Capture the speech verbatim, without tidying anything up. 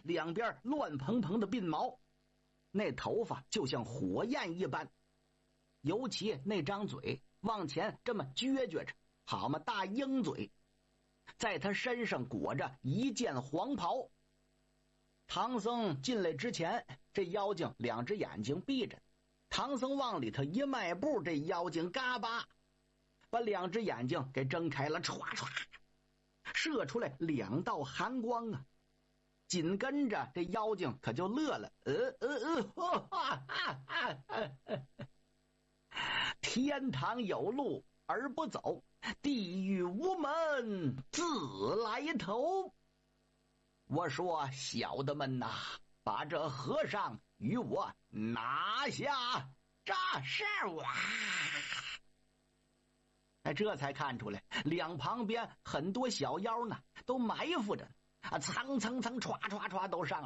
两边乱蓬蓬的鬓毛，那头发就像火焰一般，尤其那张嘴往前这么撅撅着，好嘛大鹰嘴，在他身上裹着一件黄袍。唐僧进来之前，这妖精两只眼睛闭着，唐僧往里头一迈步，这妖精嘎巴把两只眼睛给睁开了，唰唰射出来两道寒光啊！紧跟着这妖精可就乐了，呃呃呃，哈哈哈哈，天堂有路而不走，地狱无门自来投。我说小的们呐，把这和尚与我拿下！这是我。哎，这才看出来，两旁边很多小妖呢，都埋伏着啊，蹭蹭蹭，唰唰唰都上